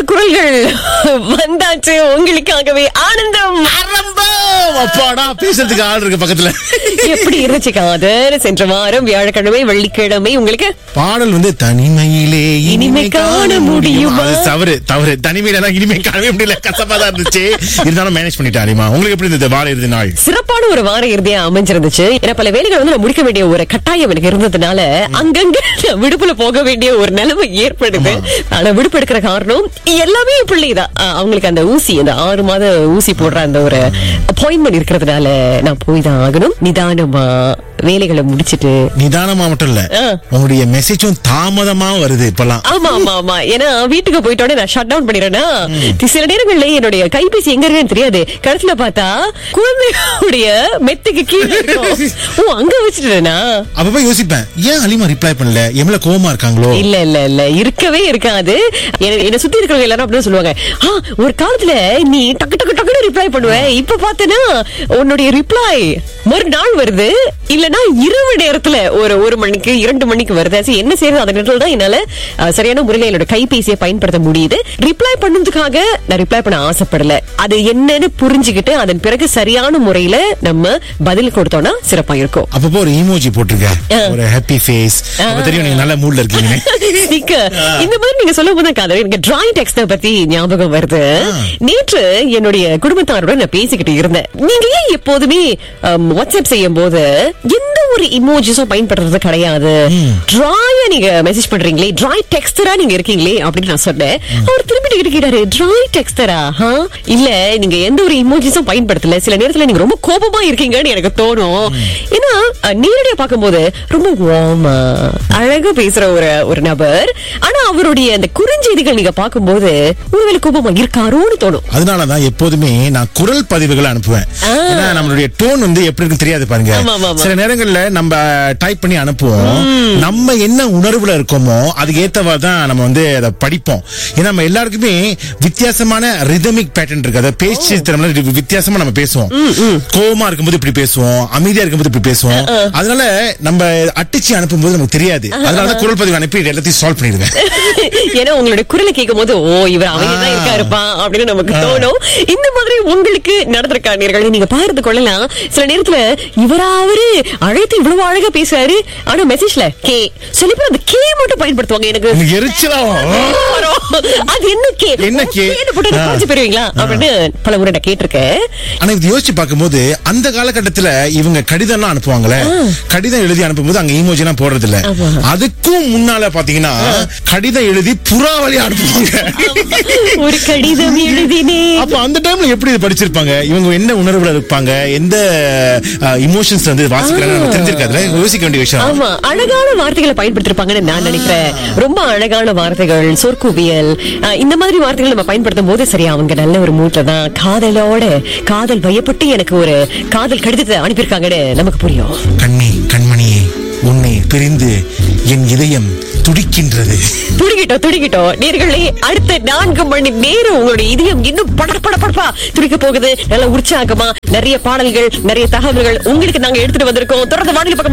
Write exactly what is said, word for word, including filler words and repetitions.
குரல்கள் வந்தாச்சு உங்களுக்காகவே. ஆனந்தம் ஆரம்பம். அப்பாடா, பேசுறதுக்கு ஆள் இருக்கு பக்கத்துல. எப்படி இருந்துச்சு காதல்? சென்ற வாரம் வியாழக்கிழமை வெள்ளிக்கிழமை உங்களுக்கு பாடல் வந்து தனிமையிலே இனிமை காண முடியுமா? அது தவறு தவறு தனிமையில தான் இனிமை காணவே முடியல. கசப்பா தான் இருந்துச்சு. இருந்தாலும் மேனேஜ் பண்ணிட்டாரிமா. உங்களுக்கு எப்படி இருந்தது வார இறுதி நாள்? சிறப்பான ஒரு வார இறுதியா அமைஞ்சிருந்துச்சு. ஏன்னா பல வேலைகள் வந்து நான் முடிக்க வேண்டிய ஒரு கட்டாயம் எனக்கு இருந்ததுனால அங்கங்க விடுப்புல போக வேண்டிய ஒரு நிலைமை ஏற்படுது. ஆனா விடுப்பு எடுக்கிற காரணம் எல்லாமே பிள்ளைதான். அவங்களுக்கு அந்த ஊசி, அந்த ஆறு மாத ஊசி போடுற அந்த ஒரு அப்பாயின்மெண்ட் இருக்கிறதுனால நான் போய் தான் ஆகணும். நிதானமா வேலைகளை முடிச்சிட்டு. நிதானமா மட்டும் இல்ல, உங்களுடைய மெசேஜும் தாமதமா வருது இப்பெல்லாம். ஆமா ஆமா ஆமா. ஏன்னா வீட்டுக்கு போயிட்டோட நான் ஷட் டவுன் பண்ணிடுறேன்னா சில நேரங்கள்ல என்னுடைய கைபேசி எங்க இருக்குன்னு தெரியாது. கடைசியில பார்த்தா குழந்தைகளுடைய மெத்துக்கு கீழே இருக்கும். ஓ, அங்க வச்சுட்டேனா? அப்ப போய் யோசிப்பேன், ஏன் அலிமா ரிப்ளை பண்ணல? எவ்வளவு கோவமா இருக்காங்களோ? இல்ல இல்ல இல்ல, இருக்கவே இருக்காது. என்ன சுத்தி இருக்கிறவங்க எல்லாரும் அப்படிதான் சொல்லுவாங்க. ஒரு காலத்துல நீ டக்கு டக்கு டக்குன்னு ரிப்ளை பண்ணுவ, இப்ப பார்த்தனா உன்னுடைய ரிப்ளை மறுநாள் வருது, இல்லன்னா இரவு நேரத்துல ஒரு ஒரு மணிக்கு இரண்டு மணிக்கு வருது. என்ன செய்யறது? அந்த நேரத்துல தான் என்னால சரியான முறையில என்னோட கைபேசியை பயன்படுத்த முடியுது. ரிப்ளை பண்ணதுக்காக நான் ரிப்ளை பண்ண ஆசைப்படல. அது என்னன்னு புரிஞ்சுக்கிட்டு அதன் பிறகு சரியான முறையில நம்ம பதில் கொடுத்தோம்னா சிறப்பா இருக்கும். அப்பப்போ ஒரு இமோஜி போட்டுருங்க, ஒரு ஹாப்பி ஃபேஸ். அப்ப தெரியும் நீங்க நல்ல மூட்ல இருக்கீங்க. இந்த மாதிரி நீங்க சொல்லும் போது காதல் எனக்கு டிராயிங் டெக்ஸ்ட் பத்தி ஞாபகம் வருது. நேற்று என்னுடைய குடும்பத்தாரோட நான் பேசிக்கிட்டு இருந்தேன். நீங்க ஏன் எப்போதுமே வாட்ஸ்அப் செய்யும் போது எந்த ஒரு இமோஜிஸும் பயன்படுறது கிடையாது, டிராய நீங்க மெசேஜ் பண்றீங்களே, டிராய் டெக்ஸ்டரா நீங்க இருக்கீங்களே அப்படின்னு நான் சொன்னேன். அவர் திருப்பி கேட்டாரு, டிராய் டெக்ஸ்டரா? இல்ல, நீங்க எந்த ஒரு இமோஜிஸும் பயன்படுத்தல. சில நேரத்துல நீங்க ரொம்ப கோபமா இருக்கீங்கன்னு எனக்கு தோணும். ஏன்னா நேரடியா பார்க்கும்போது ரொம்ப வார்மா அழகா பேசுற ஒரு ஒரு நபர். ஆனா அவருடைய அந்த குறுஞ்செய்திகள் நீங்க பார்க்கும்போது ஒருவேளை கோபமா இருக்காரோன்னு தோணும். அதனாலதான் எப்போதுமே நான் குரல் பதிவுகளை அனுப்புவேன். ஏன்னா நம்மளுடைய டோன் வந்து எப்படி இருக்கு தெரியாது பாருங்க. சில நேரங்கள்ல நம்ம டைப் பண்ணி அனுப்புவோம், நம்ம என்ன உணர்வுல இருக்கோமோ அதுக்கு ஏத்தவாதான் நம்ம வந்து அதை படிப்போம். ஏன்னா நம்ம எல்லாருக்குமே வித்தியாசமான ரிதமிக் பேட்டர்ன் இருக்கு. அதை பேச்சு திறமையில வித்தியாசமா நம்ம பேசுவோம். கோவமா இருக்கும்போது இப்படி பேசுவோம், அமைதியா இருக்கும்போது இப்படி பேசுவோம். அதனால நம்ம அட்டிச்சு அனுப்பும்போது நமக்கு தெரியாது. அதனாலதான் குரல் பதிவு அனுப்பி எல்லாத்தையும் சால்வ் பண்ணிடுவேன். ஏன்னா உங்களோட குரலை கேட்கும் போது ஓ, இவர் அமைதியா இருக்காருப்பா அப்படின்னு நமக்கு தோணும். இந்த மாதிரி உங்களுக்கு நடந்திருக்கா நேயர்களே? நீங்க பார்த்து கொள்ளலாம். சில நேரத்துல இவராவரு அழைத்து இவ்வளவு அழகா பேசுறாரு, ஆனா மெசேஜ்ல கே சில பேர் அந்த கே மட்டும் பயன்படுத்துவாங்க. எனக்கு எரிச்சலா அது என்ன கே என்ன கே போட்டு புரிஞ்சு பெறுவீங்களா அப்படின்னு பல முறை நான் கேட்டிருக்கேன். ஆனா இது யோசிச்சு பார்க்கும்போது அந்த காலகட்டத்துல இவங்க கடிதம் அனுப்புவாங்களே, கடிதம் எழுதி அனுப்பும்போது அங்க ஈமோஜி எல்லாம் போடுறது இல்ல. அதுக்கும் முன்னால பாத்தீங்கன்னா கடிதம் எழுதி புறாவளி அனுப்புவாங்க. ஒரு கடிதம் எழுதினே. அப்ப அந்த டைம்ல எப்படி படிச்சிருப்பாங்க, இவங்க என்ன உணர்வுல இருப்பாங்க, எந்த இமோஷன்ஸ் வந்து வாசிக்கிறாங்க தெரிஞ்சிருக்காதுல. யோசிக்க வேண்டிய விஷயம். ஆமா, அழகான வார்த்தைகளை பயன்படுத்திருப்பாங்கன்னு நான் நினைக்கிறேன். ரொம்ப அழகான வார்த்தைகள், சொற்குவியல், இந்த மாதிரி வார்த்தைகள் நம்ம பயன்படுத்தும் போது சரி அவங்க நல்ல ஒரு மூட்ல தான் காதலோட காதல் பயப்பட்டு எனக்கு ஒரு காதல் கடிதத்தை அனுப்பியிருக்காங்கன்னு நமக்கு புரியும். கண்ணி கண்மணியே, உன்னை பிரிந்து என் இதயம் துடிக்கின்றது. துடிக்கிட்டோம் துடிக்கிட்டோம் நேர்களே. அடுத்த நான்கு மணி நேரம் உங்களுடைய இதயம் இன்னும் பட பட படப்பா துடிக்க போகுது. நல்ல உற்சாகமா நிறைய பாடல்கள், நிறைய தகவல்கள் உங்களுக்கு நாங்க எடுத்துட்டு வந்திருக்கோம். தொடர்ந்து வானிலை பக்கம்